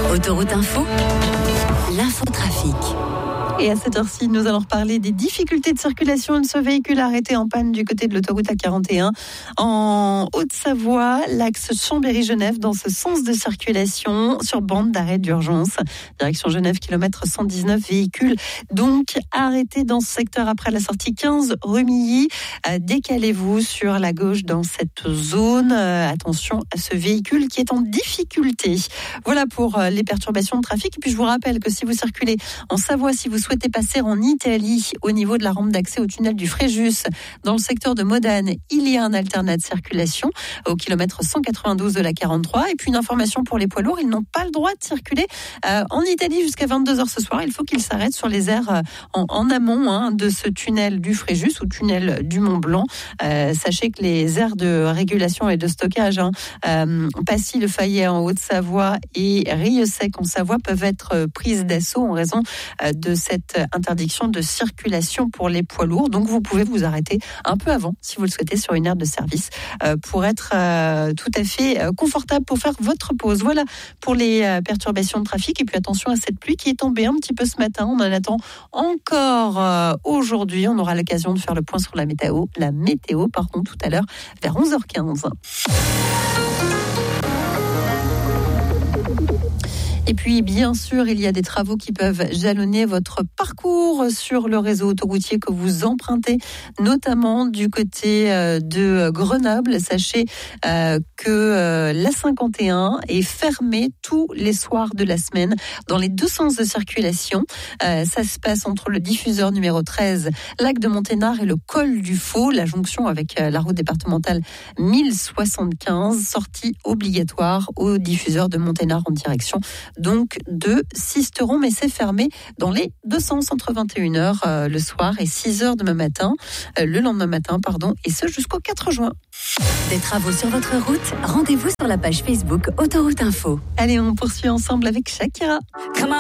Autoroute Info, l'infotrafic. Et à cette heure-ci, nous allons reparler des difficultés de circulation de ce véhicule arrêté en panne du côté de l'autoroute A41 en Haute-Savoie, l'axe Chambéry-Genève, dans ce sens de circulation sur bande d'arrêt d'urgence. Direction Genève, kilomètre 119, véhicule donc arrêté dans ce secteur après la sortie 15 rue Milly. Décalez-vous sur la gauche dans cette zone. Attention à ce véhicule qui est en difficulté. Voilà pour les perturbations de trafic. Et puis je vous rappelle que si vous circulez en Savoie, si vous souhaitez passer en Italie au niveau de la rampe d'accès au tunnel du Fréjus dans le secteur de Modane, il y a un alternat de circulation au kilomètre 192 de la 43. Et puis une information pour les poids lourds, ils n'ont pas le droit de circuler en Italie jusqu'à 22h ce soir. Il faut qu'ils s'arrêtent sur les aires en amont de ce tunnel du Fréjus ou tunnel du Mont Blanc. Sachez que les aires de régulation et de stockage Passy, Le Fayet en Haute-Savoie et Rieux-Sec en Savoie peuvent être prises d'assaut en raison de cette interdiction de circulation pour les poids lourds. Donc vous pouvez vous arrêter un peu avant, si vous le souhaitez, sur une aire de service pour être tout à fait confortable pour faire votre pause. Voilà pour les perturbations de trafic. Et puis attention à cette pluie qui est tombée un petit peu ce matin. On en attend encore aujourd'hui. On aura l'occasion de faire le point sur la météo tout à l'heure vers 11h15. Et puis, bien sûr, il y a des travaux qui peuvent jalonner votre parcours sur le réseau autoroutier que vous empruntez, notamment du côté de Grenoble. Sachez que l'A51 est fermée tous les soirs de la semaine dans les deux sens de circulation. Ça se passe entre le diffuseur numéro 13, Lac de Monténard, et le col du Faux, la jonction avec la route départementale 1075, sortie obligatoire au diffuseur de Monténard en direction donc de Sisteron, mais c'est fermé dans les deux sens entre 21h le soir et 6h le lendemain matin, et ce jusqu'au 4 juin. Des travaux sur votre route, rendez-vous sur la page Facebook Autoroute Info. Allez, on poursuit ensemble avec Shakira.